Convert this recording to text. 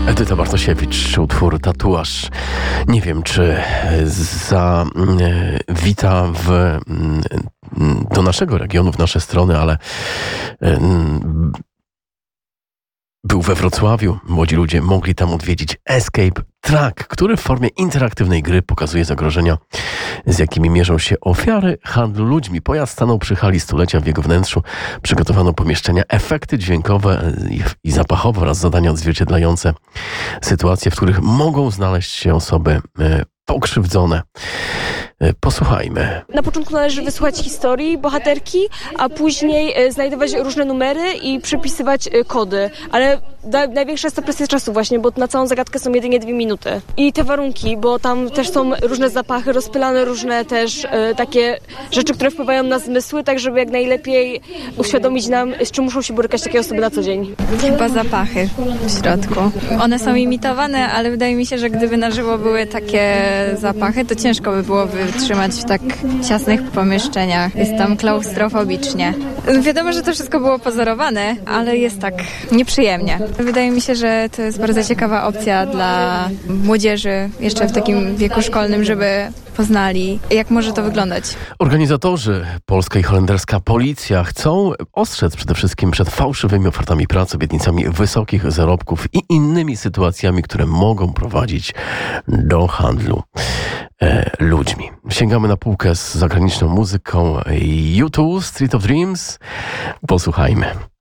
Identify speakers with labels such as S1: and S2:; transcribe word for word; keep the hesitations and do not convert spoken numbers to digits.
S1: Edyta Bartosiewicz, utwór Tatuaż. Nie wiem, czy zawita w, do naszego regionu, w nasze strony, ale był we Wrocławiu. Młodzi ludzie mogli tam odwiedzić Escape Track, który w formie interaktywnej gry pokazuje zagrożenia, z jakimi mierzą się ofiary handlu ludźmi. Pojazd stanął przy hali stulecia. W jego wnętrzu przygotowano pomieszczenia, efekty dźwiękowe i, i zapachowe oraz zadania odzwierciedlające sytuacje, w których mogą znaleźć się osoby e, pokrzywdzone. E, posłuchajmy.
S2: Na początku należy wysłuchać historii bohaterki, a później e, znajdować różne numery i przepisywać e, kody. Ale da, największa jest to presja czasu właśnie, bo na całą zagadkę są jedynie dwie minuty. I te warunki, bo tam też są różne zapachy, rozpylane różne też e, takie rzeczy, które wpływają na zmysły, tak żeby jak najlepiej uświadomić nam, z czym muszą się borykać takie osoby na co dzień.
S3: Chyba zapachy w środku. One są imitowane, ale wydaje mi się, że gdyby na żywo były takie zapachy, to ciężko by było wytrzymać w tak ciasnych pomieszczeniach. Jest tam klaustrofobicznie. Wiadomo, że to wszystko było pozorowane, ale jest tak nieprzyjemnie. Wydaje mi się, że to jest bardzo ciekawa opcja dla młodzieży jeszcze w takim wieku szkolnym, żeby poznali, jak może to wyglądać.
S1: Organizatorzy, polska i holenderska policja, chcą ostrzec przede wszystkim przed fałszywymi ofertami pracy, obietnicami wysokich zarobków i innymi sytuacjami, które mogą prowadzić do handlu e, ludźmi. Sięgamy na półkę z zagraniczną muzyką. U dwa, Street of Dreams. Posłuchajmy.